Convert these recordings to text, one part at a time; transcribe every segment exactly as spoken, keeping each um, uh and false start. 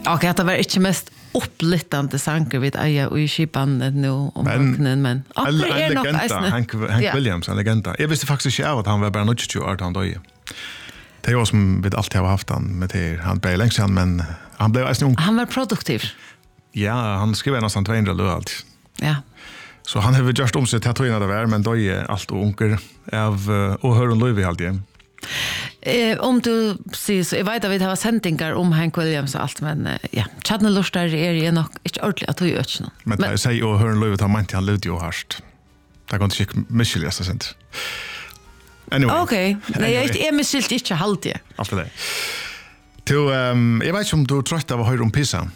Och att det var inte mest upplittande sanger vid Aja och i Kipan nu om vaknen, men en, en legenda, Hank, Hank ja. Williams, en legenda. Jag visste faktiskt inte att han var bara tjugo år han dog. Det är ju som vi alltid har haft han med det. Han blev länge sedan, men han blev alltså ung. Han var produktiv. Ja, han skrev nästan tvåhundra låt allt. Ja. Så han har väl just om sig tatuerna det var, men då är allt och unker av och hör en löv i allt igen. Eh, om du säger så, jag vet att vi har sändningar om Hank Williams och allt, men eh, ja, chatten lustar är ju nog inte ordentligt att ta ut någon. Men det säger och hör en löv, han menar han levde ju harst. Det kan inte misslyckas det sent. Anyway. Okej, okay. Nej, jag är misslyckas inte alltid. Allt det. Till um, jag vet inte om du trött av att höra om Pisa.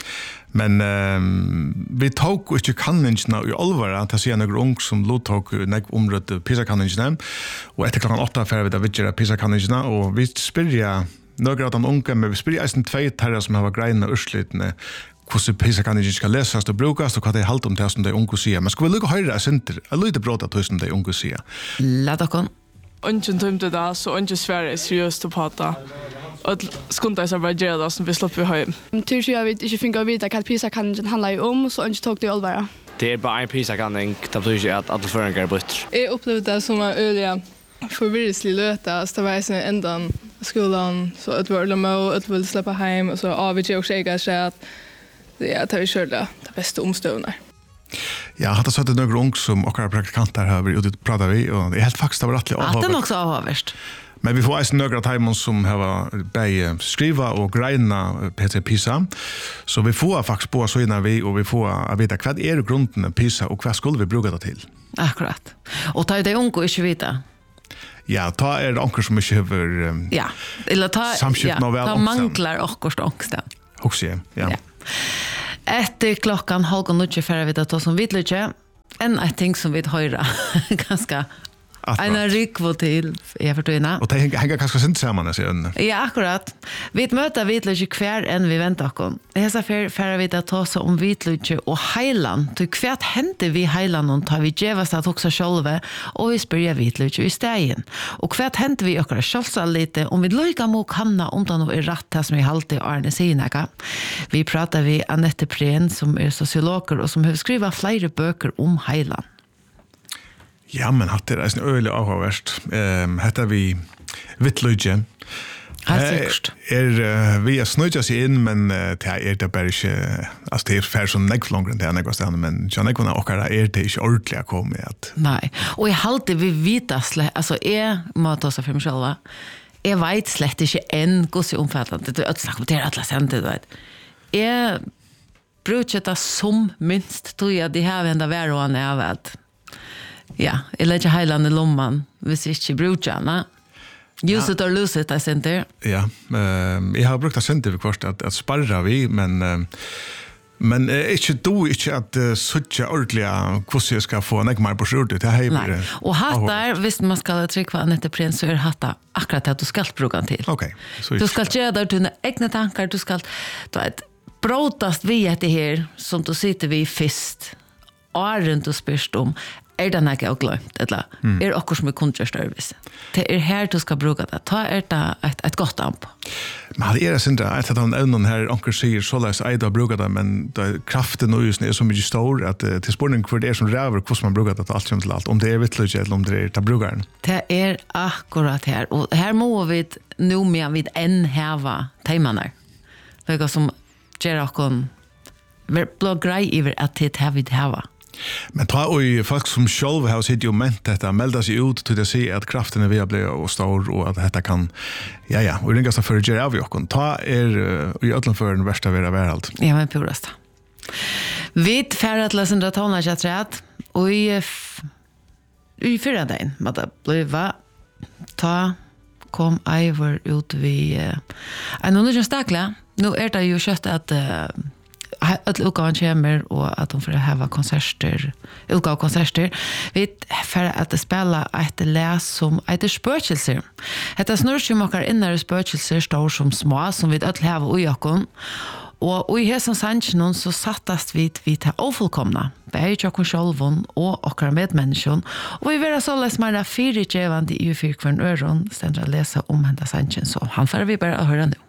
Men um, vi tog inte kanningarna i allvar att jag ser några ung som låttog när området Pisa-kanningarna. Och efter klockan åtta för vi där vidare Pisa-kanningarna. Och vi spyrja några av de unga, men vi spyrja en två terrar som har grejerna urslutna. Hur Pisa-kanningarna ska läsas och brukas och vad det är halt om det som de unga säger. Men ska vi lycka höra center? Jag lycka bråta till som de unga säger. Låt oss gå. Ungen tømte det, så ungen Sverige er seriøst å prate. Og skundet jeg så bare gjøre det, som vi slipper hjem. Tur så jeg vet ikke finner å vite hva PISA-kanningen handler om, så ungen tok det i allværet. Det er bare en PISA-kanning, det betyr ikke at alle føringer er brutt. Jeg opplevde det som en øyelig forvirrelselig løte, så det var sånn enda skolen, så at vi var med og at vi ville slippe hjem, og så avgjør og skjeger seg at det er at vi kjørte det beste omstøvende. Ja, hade så att det några ung som och praktikanter har varit ute och pratat vi och det är helt faktiskt det var rättligt avhåvert. Att det också avhåvert. Men vi får alltså några timmar som har bäj skriva och greina P T Pisa. Så vi får faktiskt på så innan vi och vi får veta vad är grunden Pisa och vad skulle vi bruka det till. Akkurat. Och ta det unga inte vita. Ja, ta är det onkel som inte över um, ja, eller ta ja, ta manglar och ångsten. Också ja. ja. Efter klockan halv och nutje för vi att ta som vitlöke. En I think som vi höra ganska en rikvo till jag förstår inte. Och det hänger ganska sent samman så ön. Ja, akkurat. Vi möter vitlöke kvar än vi väntar kom. Dessa för för vi att ta så om vitlöke och Heiland. Du kvärt hände vi Heiland och tar vi gevas att också själva och vi spyr vitlöke i stegen. Och kvärt hände vi också själva lite om vi lika må kanna om det är rätt här som vi alltid Arne Sinaka. Vi pratar vi Annette Prehn som är sociolog och som har skrivit flera böcker om Heiland. Ja, men hatt det är en öle avhåvert. Ehm heter vi Vittlöje. Helt är vi är snöja sig in men det är det bara inte alltså det är för som neck longer än det något ställe men jag kan också är det inte ordentligt att komma att. Nej. Och jag håller vi vita alltså är mat så för mig själva. Jag vet slett inte än hur så omfattande det är att snacka med alla center du vet. Är brukar det som minst tror jag det här vända värre och är att ja, jag lägger Heiland i lomman hvis inte brukar use it or lose it, I center. Ja, uh, jag har brukt att center för kvart att, att sparra vi, men uh, men uh, inte då inte att uh, söka ordentliga hur jag ska få en ekmar på skjortet. Det här Nej, och hattar, visst man ska trycka Annette Prehn så är hatta akkurat att du ska bruka till. Okej. Okay. Du ska göra där dina egna tankar, du ska du vet, brotast vi det här som du sitter vi fist. Och runt och spyrst om är det något jag glömt eller mm. är det också som är kundservice. Det är här du ska bruka det. Ta är det ett ett gott amp. Men det är det inte att han ändå här onkel säger så läs I då bruka det men då kraften och just är så mycket stor att till spårning för det är som räver hur man brukar det allt som till allt om det är vittligt eller om det är ta brukaren. Det är akkurat här och här må vi nu med vid en häva timmarna. Det är som Gerakon blå grej över att det här vid häva. Men ta och folk som själva har sitt ju ment detta melda sig ut till att se att kraften är vi har blivit och stor och att detta kan ja ja och ringa så för att göra av och ta är i ödlan för den värsta vara värld. Ja men purast. Vi färdat läsen att tala jag tror att och i i förra dagen med det blev ta kom Ivor ut vi en annan stakla nu är det ju kött att att Lukas kommer och att de får ha konserter, olika konserter. Vi för att spela ett läs som ett spökelse. Detta snurrsjumakar innan spökelser står som små som vi att ha och jakon. Och i hesen sanchen så sattast vi vid till ofullkomna. Bäj jag självon och och med människan. Och vi vill så läs mer fyra gevande i fyra kvarn öron ständra läsa om hända sanchen så han får vi bara höra nu.